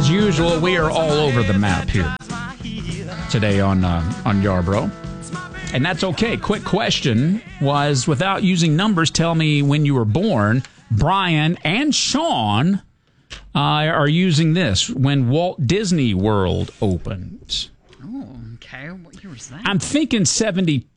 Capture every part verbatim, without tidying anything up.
as usual, we are all over the map here today on uh, on Yarbrough. And that's okay. Quick question was, without using numbers, tell me when you were born. Brian and Sean uh, are using this. When Walt Disney World opened. Oh, okay. What year was that? I'm thinking seventy-two.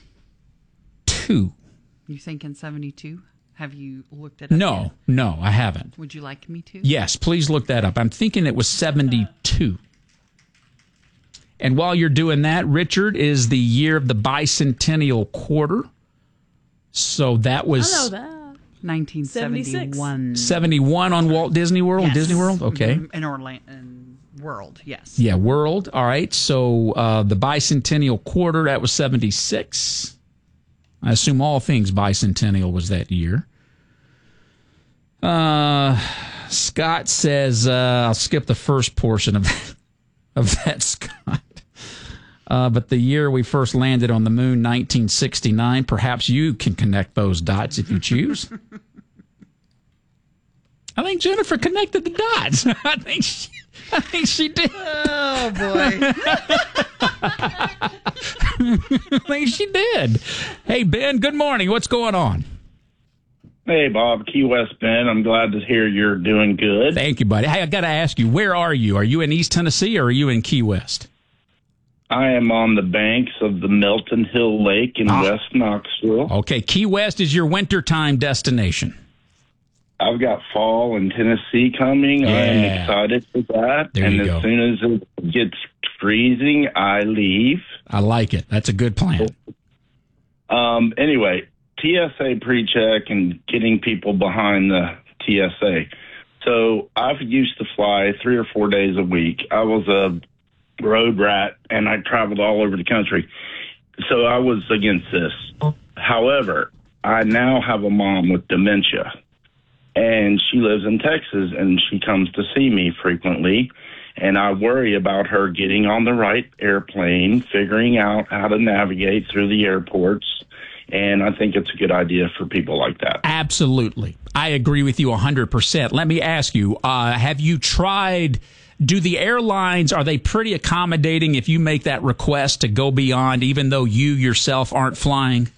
You thinking seventy-two? Have you looked it up No, yet? no, I haven't. Would you like me to? Yes, please look that up. I'm thinking it was seventy-two. And while you're doing that, Richard, is the year of the bicentennial quarter. So that was I know that. nineteen seventy-one. seventy-one on Walt Disney World? Yes. Disney World? Okay. Mm-hmm. In Orlando. In World, yes. Yeah, World. All right. So uh, the bicentennial quarter, that was seventy-six. I assume all things bicentennial was that year. Uh, Scott says, uh, I'll skip the first portion of that, of that Scott. Uh, but the year we first landed on the moon, nineteen sixty-nine. Perhaps you can connect those dots if you choose. I think Jennifer connected the dots. I think she, I think she did. Oh, boy. I think she did. Hey, Ben, good morning. What's going on? Hey, Bob, Key West Ben. I'm glad to hear you're doing good. Thank you, buddy. Hey, I got to ask you, where are you? Are you in East Tennessee or are you in Key West? I am on the banks of the Melton Hill Lake in Ah. West Knoxville. Okay, Key West is your wintertime destination. I've got fall in Tennessee coming. I am Yeah. excited for that. There and you as go. soon as it gets freezing, I leave. I like it. That's a good plan. Um, anyway, T S A pre-check and getting people behind the T S A. So I've used to fly three or four days a week. I was a road rat, and I traveled all over the country. So I was against this. However, I now have a mom with dementia, and she lives in Texas, and she comes to see me frequently, and I worry about her getting on the right airplane, figuring out how to navigate through the airports, and I think it's a good idea for people like that. Absolutely. I agree with you one hundred percent. Let me ask you, uh, have you tried... Do the airlines, are they pretty accommodating if you make that request to go beyond, even though you yourself aren't flying?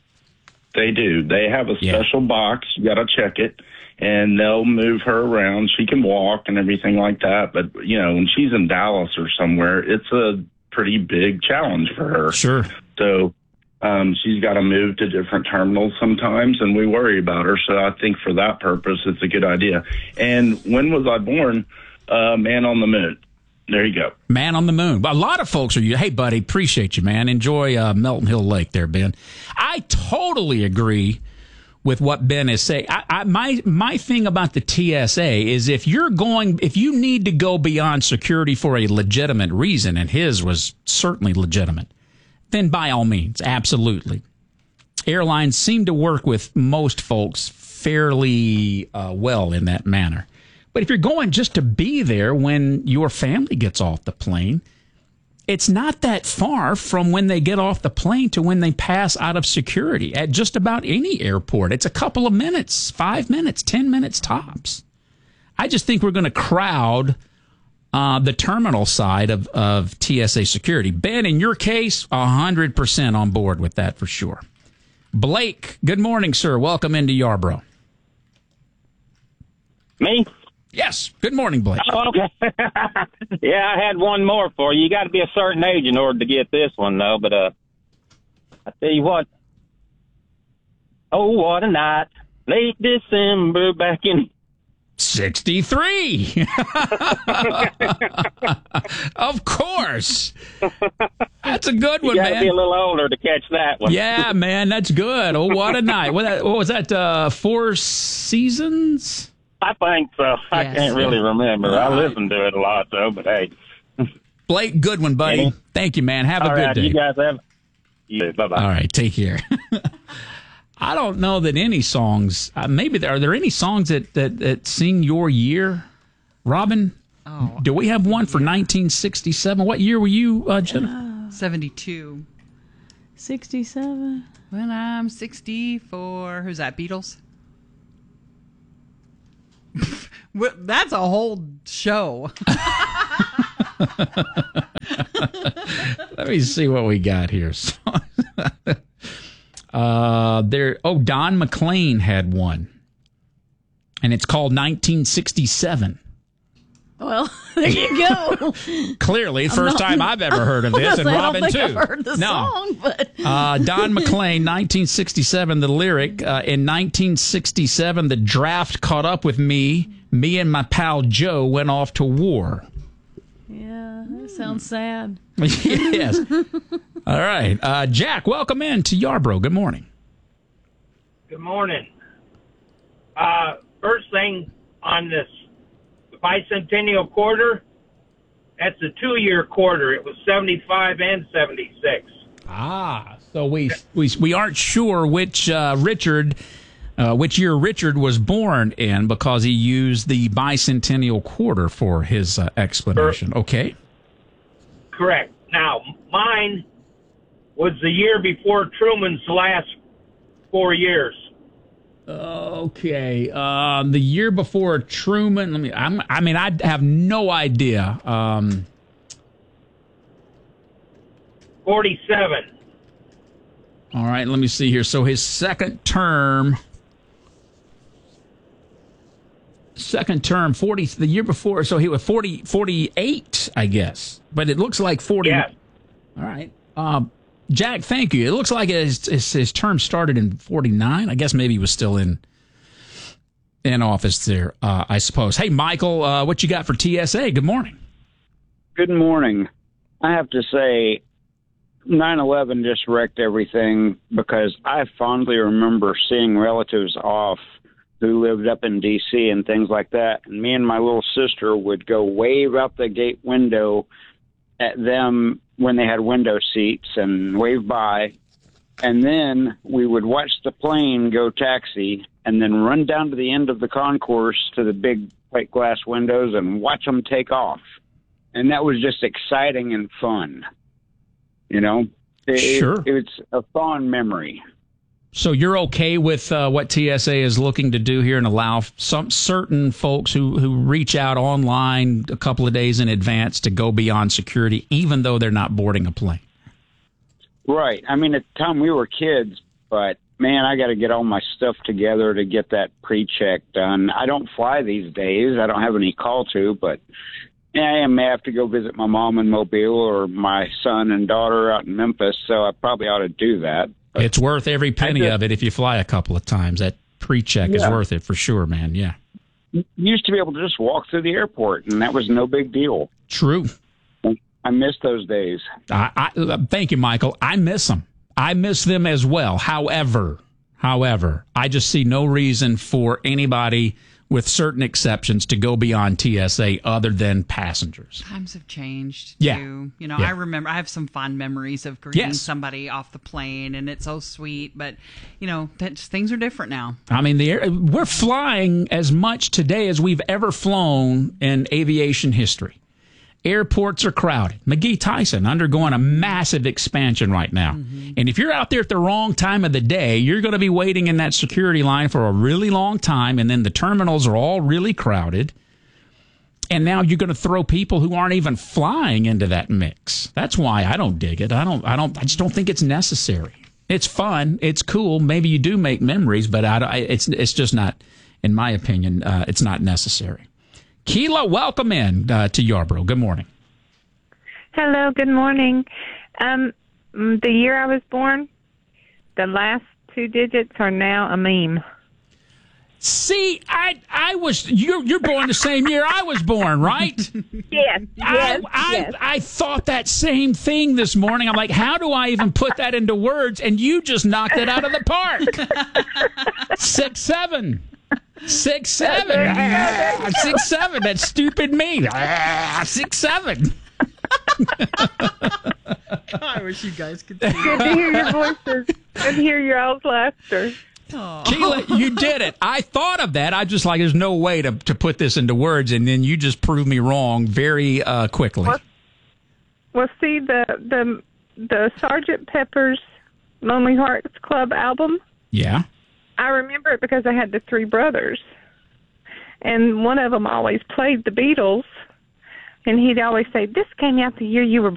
They do. They have a Yeah. special box. You got to check it, and they'll move her around. She can walk and everything like that. But, you know, when she's in Dallas or somewhere, it's a pretty big challenge for her. Sure. So um, she's got to move to different terminals sometimes, and we worry about her. So I think for that purpose, it's a good idea. And when was I born? Uh, Man on the Moon. There you go. Man on the Moon. A lot of folks are you. Hey, buddy, appreciate you, man. Enjoy uh, Melton Hill Lake there, Ben. I totally agree with what Ben is saying. I, I, my my thing about the T S A is if you're going, if you need to go beyond security for a legitimate reason, and his was certainly legitimate, then by all means, absolutely. Airlines seem to work with most folks fairly uh, well in that manner. But if you're going just to be there when your family gets off the plane, it's not that far from when they get off the plane to when they pass out of security at just about any airport. It's a couple of minutes, five minutes, ten minutes tops. I just think we're going to crowd uh, the terminal side of, of T S A security. Ben, in your case, one hundred percent on board with that for sure. Blake, good morning, sir. Welcome into Yarbrough. Me? Yes. Good morning, Blake. Oh, okay. Yeah, I had one more for you. You got to be a certain age in order to get this one, though. But uh, I tell you what. Oh, what a night. Late December back in... sixty-three. Of course. That's a good one, You got to man. be a little older to catch that one. Yeah, man, that's good. Oh, what a night. What, that, what was that, uh, Four Seasons? I think so. I Yes. can't really remember. I All right. listen to it a lot, though, but hey. Blake, good one, buddy. Any? Thank you, man. Have a All good right, day. you guys have... Yeah, bye-bye. All right, take care. I don't know that any songs, uh, maybe there, are there any songs that, that, that sing your year? Robin, Oh, do we have one for nineteen sixty-seven? What year were you, uh, Jennifer? seventy-two. sixty-seven. When I'm sixty-four. Who's that, Beatles? Well, that's a whole show. Let me see what we got here. uh, there. Oh, Don McLean had one, and it's called nineteen sixty-seven. Well, there you go. Clearly, first time I've ever heard of this, and I don't Robin think too. I've heard the no. song, but uh, Don McLean, nineteen sixty-seven. The lyric uh, in nineteen sixty-seven, the draft caught up with me. Me and my pal Joe went off to war. yeah, that sounds sad. Yes. All right, uh, Jack. Welcome in to Yarborough. Good morning. Good morning. Uh, first thing on this bicentennial quarter, that's a two-year quarter. It was seventy-five and seventy-six. Ah, so we we we aren't sure which uh, Richard, uh, which year Richard was born in because he used the bicentennial quarter for his uh, explanation. Okay. Correct. Now, mine was the year before Truman's last four years. Okay. Um, the year before Truman. Let me. I'm, I mean, I have no idea. Um, forty-seven. all right. Let me see here. So his second term. Second term, forty. The year before, so he was forty, forty-eight, I guess. But it looks like forty. Yes. All right. Um, Jack, thank you. It looks like his, his, his term started in forty-nine. I guess maybe he was still in in office there, uh, I suppose. Hey, Michael, uh, what you got for T S A? Good morning. Good morning. I have to say, nine eleven just wrecked everything because I fondly remember seeing relatives off who lived up in D C and things like that. And me and my little sister would go wave out the gate window at them when they had window seats and wave by. And then we would watch the plane go taxi and then run down to the end of the concourse to the big plate glass windows and watch them take off. And that was just exciting and fun. You know, it, Sure. it, it's a fond memory. So you're okay with uh, what T S A is looking to do here and allow some certain folks who, who reach out online a couple of days in advance to go beyond security, even though they're not boarding a plane? Right. I mean, at the time we were kids, but man, I got to get all my stuff together to get that pre-check done. I don't fly these days. I don't have any call to, but yeah, I may have to go visit my mom in Mobile or my son and daughter out in Memphis, so I probably ought to do that. But It's worth every penny just- of it if you fly a couple of times. That pre-check is Yeah. worth it for sure, man. Yeah. you used to be able to just walk through the airport, and that was no big deal. True. I miss those days. I, I, uh, thank you, Michael. I miss them. I miss them as well. However, however, I just see no reason for anybody, with certain exceptions, to go beyond T S A other than passengers. Times have changed, Yeah. too. You know, Yeah. I remember, I have some fond memories of greeting Yes. somebody off the plane, and it's so sweet. But, you know, that's, things are different now. I mean, the air, we're flying as much today as we've ever flown in aviation history. Airports are crowded. McGee Tyson undergoing a massive expansion right now. Mm-hmm. And if you're out there at the wrong time of the day, you're going to be waiting in that security line for a really long time. And then the terminals are all really crowded. And now you're going to throw people who aren't even flying into that mix. That's why I don't dig it. I don't, I don't, I just don't think it's necessary. It's fun. It's cool. Maybe you do make memories, but I, I, it's, it's just not, in my opinion, uh, it's not necessary. Keela, welcome in uh, to Yarborough. Good morning. Hello, good morning. Um, mm, the year I was born, the last two digits are now a meme. See, I I was you're you're born the same year I was born, right? Yes, yes, I I, yes. I thought that same thing this morning. I'm like, how do I even put that into words? And you just knocked it out of the park. Six seven. Six seven. Ah, six seven. That stupid me. Ah, six seven. I wish you guys could see. Good to hear your voices. Good to hear your all's laughter. Keela, you did it. I thought of that. I just like, there's no way to, to put this into words, and then you just proved me wrong very uh, quickly. Well, well, see, the, the, the Sergeant Pepper's Lonely Hearts Club album, Yeah. I remember it because I had the three brothers. and one of them always played the Beatles, and he'd always say, "This came out the year you were